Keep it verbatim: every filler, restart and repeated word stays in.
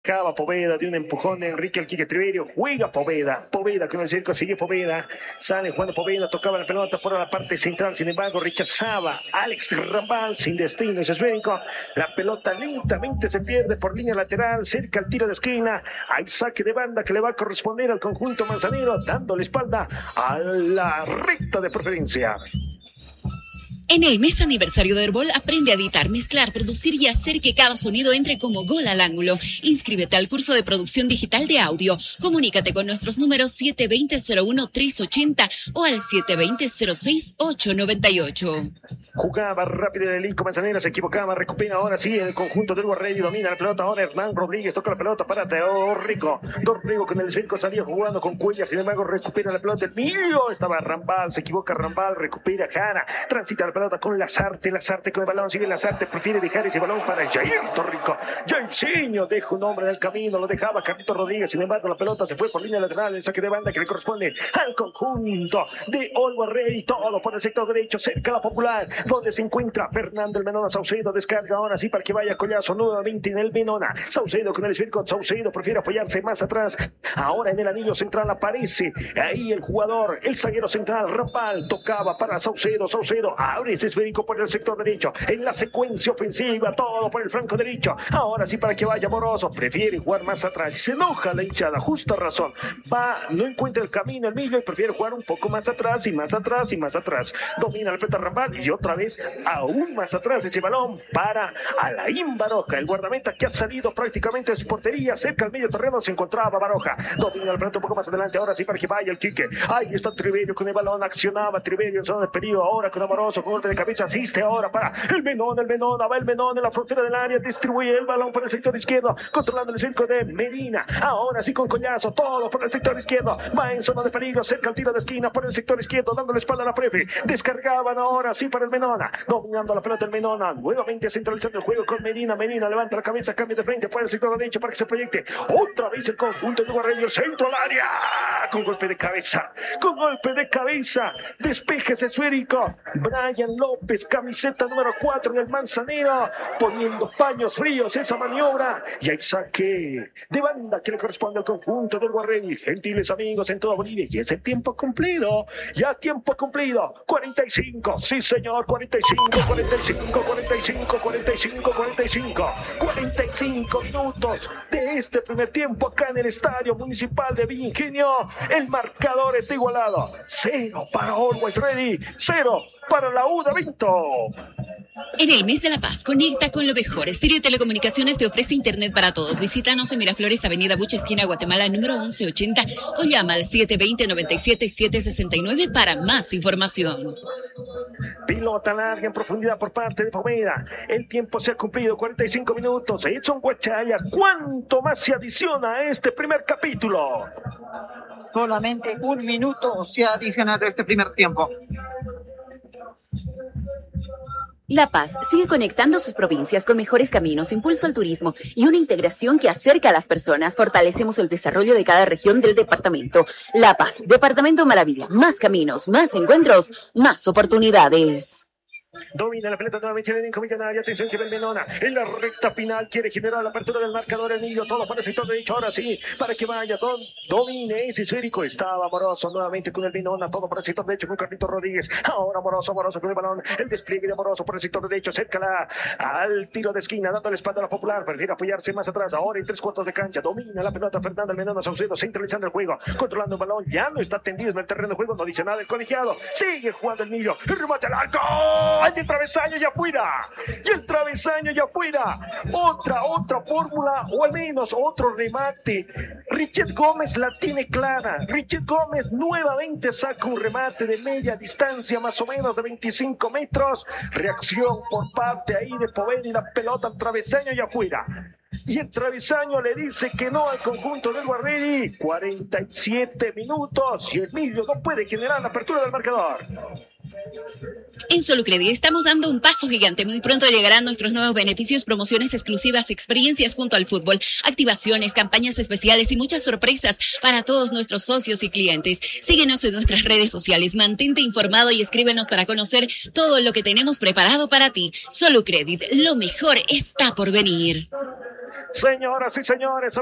Acaba Poveda de un empujón de Enrique al Quique Triverio, juega Poveda, Poveda con el circo, sigue Poveda, sale jugando Poveda, tocaba la pelota por la parte central, sin embargo rechazaba Alex Rambal, sin destino, es esférico, la pelota lentamente se pierde por línea lateral, cerca al tiro de esquina, hay saque de banda que le va a corresponder al conjunto manzanero, dándole espalda a la recta de preferencia. En el mes aniversario de Herbol, aprende a editar, mezclar, producir y hacer que cada sonido entre como gol al ángulo. Inscríbete al curso de producción digital de audio. Comunícate con nuestros números siete dos cero, cero uno, tres ocho cero o al siete dos cero, cero seis, ocho nueve ocho. Jugaba rápido el elenco manzanero, se equivocaba, recupera ahora sí el conjunto del Guarrey, domina la pelota ahora Hernán Rodríguez, toca la pelota para Teorrico. Dorrigo con el esférico salió jugando con Cuellar, sin embargo recupera la pelota Emilio, estaba Rambal, se equivoca Rambal, recupera Jara, transita la pelota con Lazarte, Lazarte con el balón, sigue Lazarte, prefiere dejar ese balón para Jair Torrico. Jairzinho deja un hombre en el camino, lo dejaba Carlito Rodríguez, sin embargo la pelota se fue por línea lateral, el saque de banda que le corresponde al conjunto de Olguarrey, todo por el sector derecho, cerca a la Popular, donde se encuentra Fernando el Menona. Saucedo descarga ahora sí para que vaya Collazo nuevamente en el Menona. Saucedo con el esférico, Saucedo prefiere apoyarse más atrás, ahora en el anillo central aparece ahí el jugador, el zaguero central, Rambal, tocaba para Saucedo, Saucedo abre ese esférico por el sector derecho, en la secuencia ofensiva, todo por el flanco derecho, ahora sí para que vaya Moroso, prefiere jugar más atrás, se enoja la hinchada, justa razón, va, no encuentra el camino el Millo y prefiere jugar un poco más atrás y más atrás y más atrás, domina la pelota Rambal y otra vez aún más atrás ese balón para Alain Baroja, el guardameta que ha salido prácticamente de su portería, cerca al medio terreno se encontraba Baroja, domina la pelota un poco más adelante, ahora sí para que vaya el Quique, ahí está Triverio con el balón, accionaba Triverio en zona de peligro, ahora con Amoroso, con golpe de cabeza, asiste ahora para el Menón, el Menón, va el Menón en la frontera del área, distribuye el balón por el sector izquierdo, controlando el circo de Medina, ahora sí con Collazo, todo por el sector izquierdo, va en zona de peligro, cerca al tiro de esquina por el sector izquierdo, dándole espalda a la prefe, descargaban ahora sí para el Menona, dominando la pelota el Menona, nuevamente centralizando el juego con Medina, Medina levanta la cabeza, cambia de frente por el sector derecho para que se proyecte, otra vez el conjunto de Guarreño, el centro al área, con golpe de cabeza, con golpe de cabeza, despeje ese esférico, Brian López, camiseta número cuatro en el Manzanero, poniendo paños fríos esa maniobra, y hay saque de banda que le corresponde al conjunto del Guarrey, gentiles amigos en toda Bolivia, y es el tiempo cumplido, ya tiempo cumplido, cuarenta y cinco, sí señor, cuarenta y cinco, cuarenta y cinco, cuarenta y cinco, cuarenta y cinco, cuarenta y cinco, cuarenta y cinco minutos de este primer tiempo acá en el Estadio Municipal de Villa Ingenio, el marcador está igualado, cero para Always Ready, cero para la U de Vinto. En el mes de la paz, conecta con lo mejor. Stereo Telecomunicaciones te ofrece internet para todos. Visítanos en Miraflores, Avenida Bucha, esquina Guatemala, número once ochenta, o llama al siete dos cero, nueve siete, siete seis nueve para más información. Pilota larga en profundidad por parte de Poveda. El tiempo se ha cumplido, cuarenta y cinco minutos. Edson Guachaya, ¿cuánto más se adiciona a este primer capítulo? Solamente un minuto se ha adicionado a este primer tiempo. La Paz sigue conectando sus provincias con mejores caminos, impulso al turismo y una integración que acerca a las personas. Fortalecemos el desarrollo de cada región del departamento. La Paz, Departamento Maravilla. Más caminos, más encuentros, más oportunidades. Domina la pelota nuevamente el elenco millonario. Atención que el Menona en la recta final quiere generar la apertura del marcador. El niño todo para el sector derecho. Ahora sí, para que vaya Don, domine ese esférico. Estaba Amoroso nuevamente con el Menona, todo para el sector derecho con Carlito Rodríguez. Ahora Amoroso, Amoroso con el balón. El despliegue de Amoroso por el sector derecho, cerca la, al tiro de esquina, dando la espalda a la Popular. Prefiere apoyarse más atrás. Ahora en tres cuartos de cancha. Domina la pelota Fernando el Menona Saucedo, centralizando el juego, controlando el balón. Ya no está tendido en el terreno de juego. No dice nada el colegiado. Sigue jugando el niño. El remate al arco. ¡Ay, el travesaño ya fuera! ¡Y el travesaño ya fuera! Otra, otra fórmula, o al menos otro remate. Richet Gómez la tiene clara. Richet Gómez nuevamente saca un remate de media distancia, más o menos de veinticinco metros. Reacción por parte ahí de Poveda y la pelota al travesaño ya fuera. Y el travesaño le dice que no al conjunto del Guarreri. cuarenta y siete minutos y el Millo no puede generar la apertura del marcador. En Solucredit estamos dando un paso gigante. Muy pronto llegarán nuestros nuevos beneficios, promociones exclusivas, experiencias junto al fútbol, activaciones, campañas especiales y muchas sorpresas para todos nuestros socios y clientes. Síguenos en nuestras redes sociales, mantente informado y escríbenos para conocer todo lo que tenemos preparado para ti. Solucredit, lo mejor está por venir. Señoras y señores.